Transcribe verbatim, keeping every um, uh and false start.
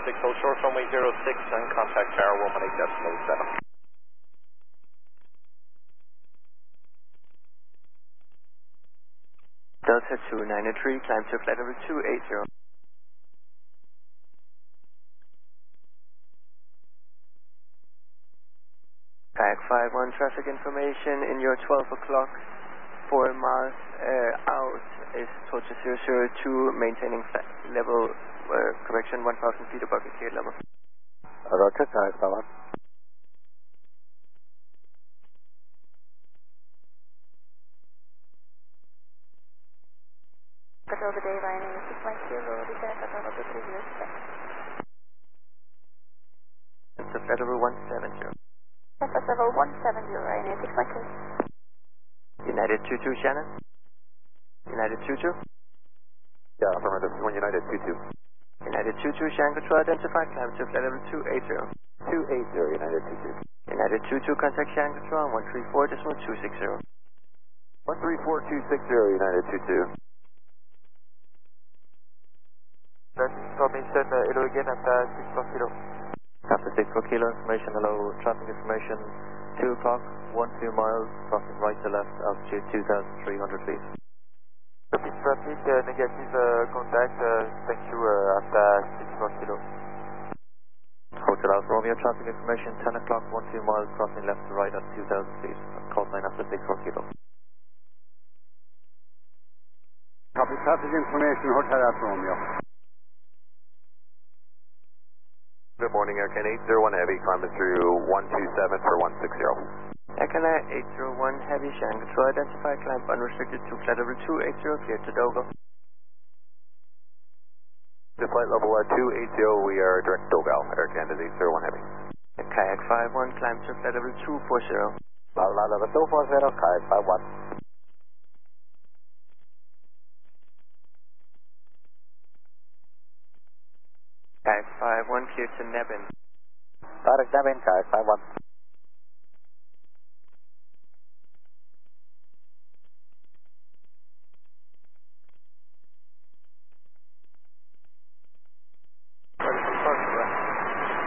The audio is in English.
six zero, short runway zero six and contact tower one one eight decimal seven. Delta two ninety-three, climb to flight level two eight zero. Kayak five one, traffic information in your twelve o'clock, four miles uh, out is Total zero zero two, maintaining flight level, uh, correction, one thousand feet above the gate level. Roger, Kayak five one. Control the day, Ryanair six one zero, descend at level two three zero six. It's a flight level one seven zero. At level one seven zero, Ryanair six one zero. United two two, Shannon. United two two. Yeah, affirmative, one United two two. United two two, Shannon Control identified, climb to flight level two eight zero. two eight zero, United two two. United two two, contact Shannon Control on one three four decimal two six zero. one three four two six zero, United two two. Information, uh, hello again at uh, six four kilo. After six four kilo, information, hello, traffic information, two o'clock, one two miles, crossing right to left, altitude two thousand three hundred feet. Copy traffic, uh, negative uh, contact, uh, thank you uh, at uh, six four kilo. Hotel Alpha Romeo, traffic information, ten o'clock, one two miles, crossing left to right at two thousand feet, call nine after six four kilo. Copy traffic information, Hotel Alpha Romeo. Good morning, Aircan eight zero one Heavy, climbing through one two seven for one six zero. Aircan eight zero one Heavy, Shannon Control identified, climb unrestricted to flight level two eight zero, clear to Dogo. To flight level uh, two eight zero, we are direct Dogal, Air Canada eight zero one Heavy. Kayak five one, climb to flight level two four zero. Flight level two four zero, Kayak five one. Kayak five one, clear to Nebin. Direct Nebin, Kayak five one.